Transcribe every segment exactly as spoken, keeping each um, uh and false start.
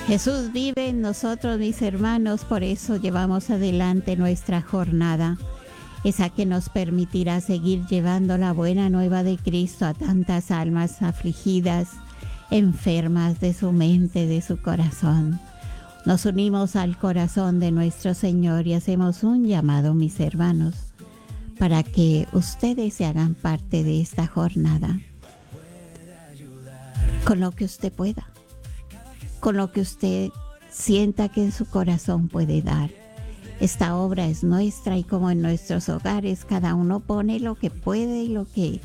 Jesús vive en nosotros, mis hermanos, por eso llevamos adelante nuestra jornada, esa que nos permitirá seguir llevando la buena nueva de Cristo a tantas almas afligidas, enfermas de su mente, de su corazón. Nos unimos al corazón de nuestro Señor y hacemos un llamado, mis hermanos, para que ustedes se hagan parte de esta jornada, con lo que usted pueda, con lo que usted sienta que en su corazón puede dar. Esta obra es nuestra y como en nuestros hogares, cada uno pone lo que puede y lo que,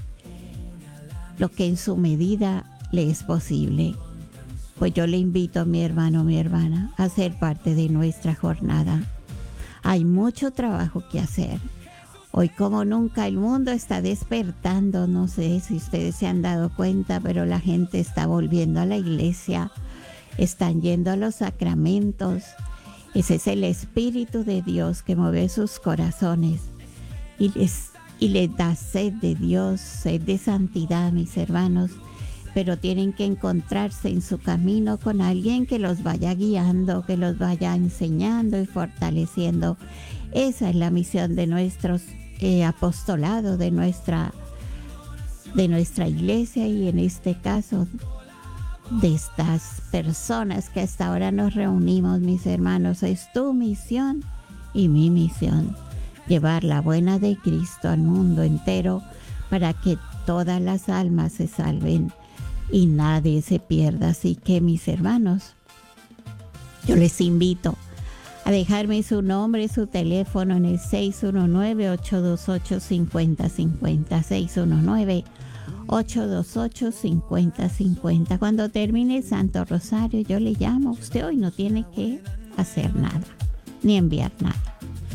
lo que en su medida le es posible. Pues yo le invito, mi hermano, mi hermana, a ser parte de nuestra jornada. Hay mucho trabajo que hacer. Hoy como nunca el mundo está despertando, no sé si ustedes se han dado cuenta, pero la gente está volviendo a la iglesia, están yendo a los sacramentos. Ese es el Espíritu de Dios que mueve sus corazones y les, y les da sed de Dios, sed de santidad, mis hermanos. Pero tienen que encontrarse en su camino con alguien que los vaya guiando, que los vaya enseñando y fortaleciendo. Esa es la misión de nuestros eh, apostolados, de nuestra, de nuestra iglesia y en este caso de estas personas que hasta ahora nos reunimos, mis hermanos. Es tu misión y mi misión, llevar la buena de Cristo al mundo entero para que todas las almas se salven y nadie se pierda. Así que, mis hermanos, yo les invito a dejarme su nombre, su teléfono en el seis uno nueve, ocho dos ocho, cinco cero cinco cero, seis uno nueve, ocho dos ocho, cinco cero cinco cero. Cuando termine el Santo Rosario, yo le llamo. Usted hoy no tiene que hacer nada, ni enviar nada.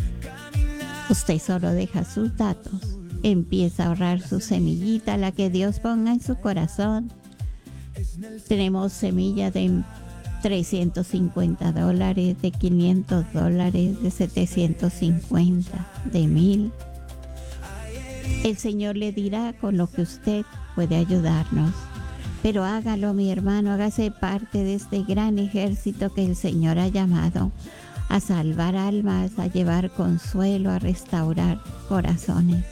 Usted solo deja sus datos, empieza a ahorrar su semillita, la que Dios ponga en su corazón. Tenemos semillas de trescientos cincuenta dólares, de quinientos dólares, de setecientos cincuenta, de mil. El Señor le dirá con lo que usted puede ayudarnos. Pero hágalo, mi hermano, hágase parte de este gran ejército que el Señor ha llamado a salvar almas, a llevar consuelo, a restaurar corazones.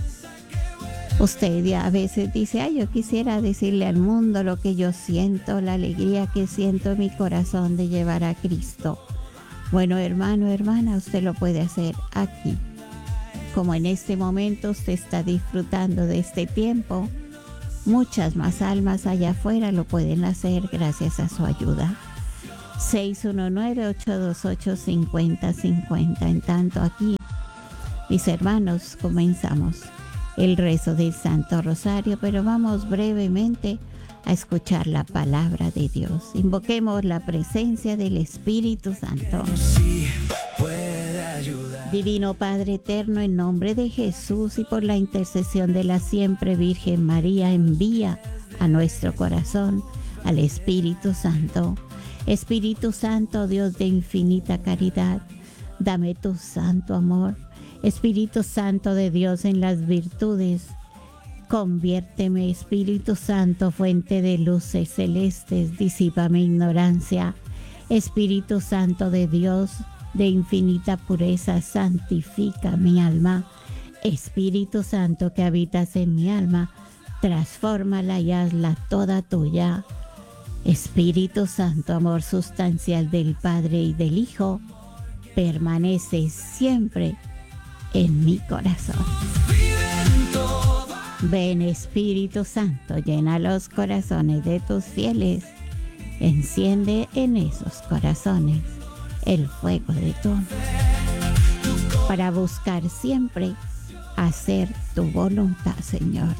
Usted ya a veces dice, ay, yo quisiera decirle al mundo lo que yo siento, la alegría que siento en mi corazón de llevar a Cristo. Bueno, hermano, hermana, usted lo puede hacer aquí. Como en este momento usted está disfrutando de este tiempo, muchas más almas allá afuera lo pueden hacer gracias a su ayuda. seis uno nueve, ocho dos ocho, cinco cero cinco cero. En tanto aquí, mis hermanos, comenzamos el rezo del Santo Rosario, pero vamos brevemente a escuchar la palabra de Dios. Invoquemos la presencia del Espíritu Santo. Divino Padre eterno, en nombre de Jesús y por la intercesión de la siempre Virgen María, envía a nuestro corazón al Espíritu Santo. Espíritu Santo, Dios de infinita caridad, dame tu santo amor. Espíritu Santo de Dios en las virtudes, conviérteme, Espíritu Santo, fuente de luces celestes, disipa mi ignorancia. Espíritu Santo de Dios, de infinita pureza, santifica mi alma. Espíritu Santo que habitas en mi alma, transfórmala y hazla toda tuya. Espíritu Santo, amor sustancial del Padre y del Hijo, permanece siempre en mi corazón. Ven, Espíritu Santo, llena los corazones de tus fieles, enciende en esos corazones el fuego de tu amor, para buscar siempre hacer tu voluntad, Señor.